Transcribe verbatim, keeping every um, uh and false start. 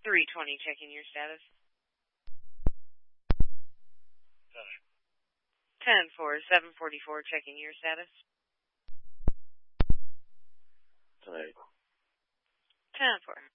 three twenty, checking your status. ten four, seven forty-four, checking your status. ten eight. ten four.